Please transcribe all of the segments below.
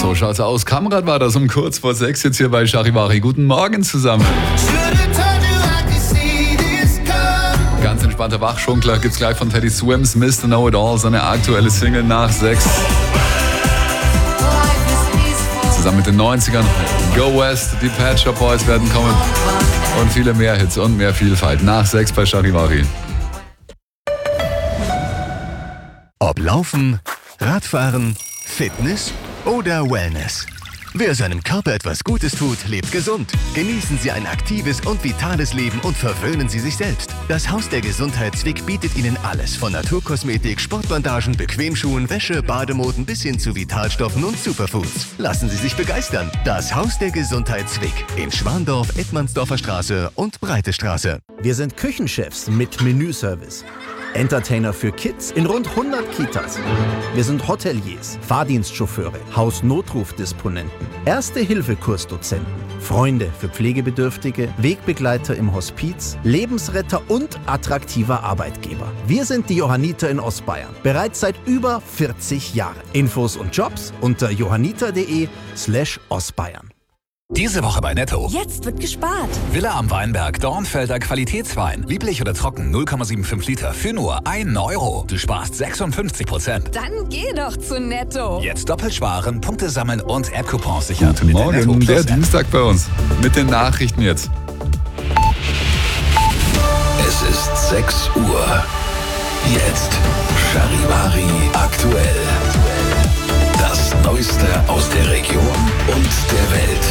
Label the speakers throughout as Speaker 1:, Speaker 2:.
Speaker 1: So schaut's aus. Kamrat war das um kurz vor 6 jetzt hier bei Charivari. Guten Morgen zusammen. Ganz entspannter Wachschunkler gibt's gleich von Teddy Swims, Mr. Know It All, seine aktuelle Single nach 6. Zusammen mit den 90ern, Go West, die Pet Shop Boys werden kommen und viele mehr Hits und mehr Vielfalt nach 6 bei Charivari.
Speaker 2: Ob Laufen, Radfahren, Fitness oder Wellness. Wer seinem Körper etwas Gutes tut, lebt gesund. Genießen Sie ein aktives und vitales Leben und verwöhnen Sie sich selbst. Das Haus der Gesundheit Zwick bietet Ihnen alles von Naturkosmetik, Sportbandagen, Bequemschuhen, Wäsche, Bademoden bis hin zu Vitalstoffen und Superfoods. Lassen Sie sich begeistern. Das Haus der Gesundheit Zwick in Schwandorf, Edmandsdorfer Straße und Breite Straße.
Speaker 3: Wir sind Küchenchefs mit Menüservice. Entertainer für Kids in rund 100 Kitas. Wir sind Hoteliers, Fahrdienstchauffeure, Hausnotrufdisponenten, Erste-Hilfe-Kursdozenten, Freunde für Pflegebedürftige, Wegbegleiter im Hospiz, Lebensretter und attraktiver Arbeitgeber. Wir sind die Johanniter in Ostbayern, bereits seit über 40 Jahren. Infos und Jobs unter johanniter.de/Ostbayern.
Speaker 4: Diese Woche bei Netto.
Speaker 5: Jetzt wird gespart.
Speaker 4: Villa am Weinberg, Dornfelder Qualitätswein. Lieblich oder trocken, 0,75 Liter für nur 1 Euro. Du sparst 56%.
Speaker 5: Dann geh doch zu Netto.
Speaker 4: Jetzt doppelt sparen, Punkte sammeln und App-Coupons sichern.
Speaker 1: Guten Morgen, der Dienstag bei uns. Mit den Nachrichten jetzt.
Speaker 2: Es ist 6 Uhr. Jetzt Charivari aktuell. Das Neueste aus der Region und der Welt.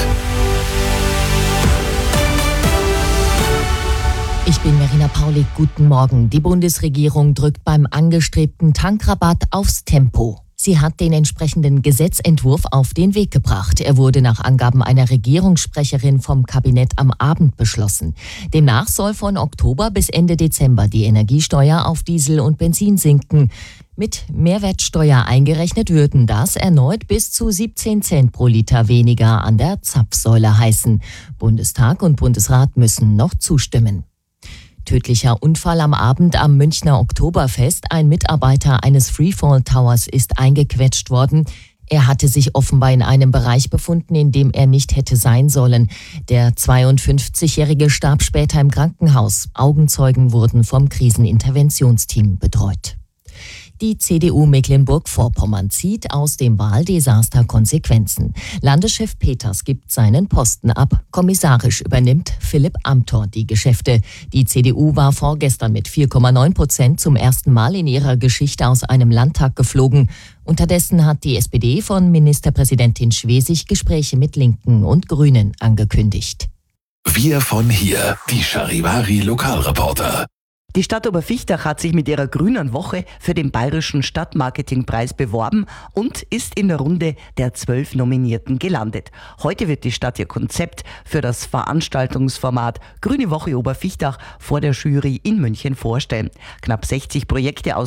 Speaker 6: Ich bin Verena Paulik, guten Morgen. Die Bundesregierung drückt beim angestrebten Tankrabatt aufs Tempo. Sie hat den entsprechenden Gesetzentwurf auf den Weg gebracht. Er wurde nach Angaben einer Regierungssprecherin vom Kabinett am Abend beschlossen. Demnach soll von Oktober bis Ende Dezember die Energiesteuer auf Diesel und Benzin sinken. Mit Mehrwertsteuer eingerechnet würden das erneut bis zu 17 Cent pro Liter weniger an der Zapfsäule heißen. Bundestag und Bundesrat müssen noch zustimmen. Tödlicher Unfall am Abend am Münchner Oktoberfest. Ein Mitarbeiter eines Freefall Towers ist eingequetscht worden. Er hatte sich offenbar in einem Bereich befunden, in dem er nicht hätte sein sollen. Der 52-Jährige starb später im Krankenhaus. Augenzeugen wurden vom Kriseninterventionsteam betreut. Die CDU Mecklenburg-Vorpommern zieht aus dem Wahldesaster Konsequenzen. Landeschef Peters gibt seinen Posten ab. Kommissarisch übernimmt Philipp Amthor die Geschäfte. Die CDU war vorgestern mit 4,9% zum ersten Mal in ihrer Geschichte aus einem Landtag geflogen. Unterdessen hat die SPD von Ministerpräsidentin Schwesig Gespräche mit Linken und Grünen angekündigt.
Speaker 2: Wir von hier, die Charivari Lokalreporter.
Speaker 7: Die Stadt Oberfichtach hat sich mit ihrer Grünen Woche für den Bayerischen Stadtmarketingpreis beworben und ist in der Runde der 12 Nominierten gelandet. Heute wird die Stadt ihr Konzept für das Veranstaltungsformat Grüne Woche Oberfichtach vor der Jury in München vorstellen. Knapp 60 Projekte aus